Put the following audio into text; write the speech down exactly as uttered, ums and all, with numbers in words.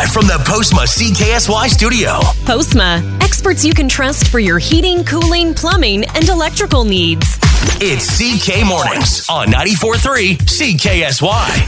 Live from the Postma C K S Y studio. Postma, experts you can trust for your heating, cooling, plumbing, and electrical needs. It's C K Mornings on ninety-four point three C K S Y.